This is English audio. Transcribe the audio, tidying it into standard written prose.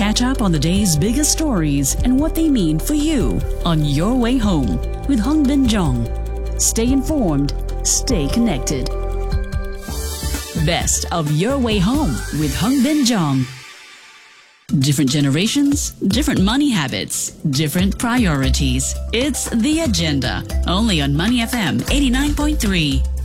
catch up on the day's biggest stories and what they mean for you on Your Way Home with Hung Bin Jong. Stay informed, stay connected. Best of Your Way Home with Hung Bin Jong. Different generations, different money habits, different priorities. It's The Agenda, only on Money FM 89.3.